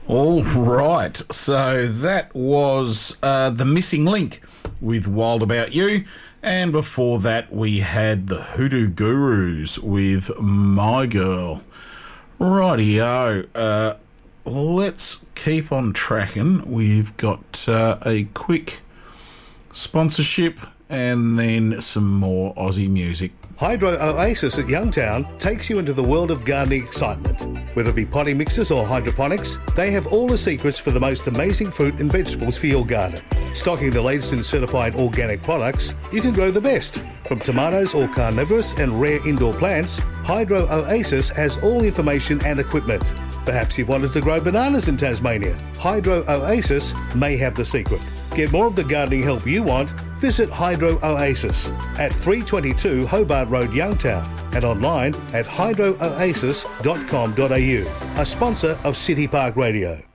All right, so that was The Missing Link with Wild About You, and before that we had the Hoodoo Gurus with My Girl. Rightio, let's keep on tracking. We've got a quick sponsorship and then some more Aussie music. Hydro Oasis at Youngtown takes you into the world of gardening excitement. Whether it be potting mixes or hydroponics, they have all the secrets for the most amazing fruit and vegetables for your garden. Stocking the latest in certified organic products, you can grow the best. From tomatoes or carnivorous and rare indoor plants, Hydro Oasis has all the information and equipment. Perhaps you've wanted to grow bananas in Tasmania. Hydro Oasis may have the secret. Get more of the gardening help you want, visit Hydro Oasis at 322 Hobart Road, Youngtown, and online at hydrooasis.com.au, a sponsor of City Park Radio.